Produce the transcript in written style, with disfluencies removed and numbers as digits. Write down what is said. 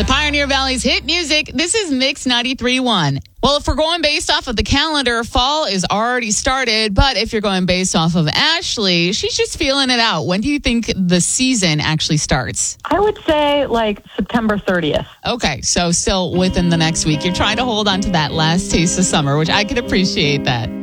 The Pioneer Valley's hit music. This is Mix 93.1. Well, if we're going based off of the calendar, fall is already started. But if you're going based off of Ashley, she's just feeling it out. When do you think the season actually starts? I would say like September 30th. Okay, so still within the next week. You're trying to hold on to that last taste of summer, which I could appreciate that.